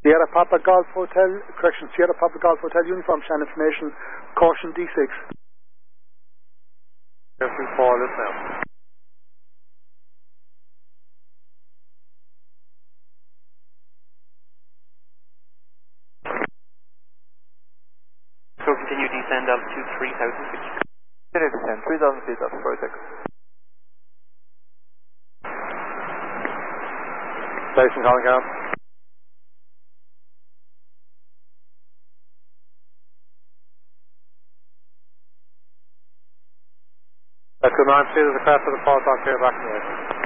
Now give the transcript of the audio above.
Sierra Papa Golf Hotel, correction, Sierra Papa Golf Hotel uniform, channel information, caution D6. Careful for this now. So continue descend altitude 3,000 feet. Continue descend 3,000 feet after 4 seconds. Station calling out. That's good, 9 feet of the craft of the fall talk here back in the air.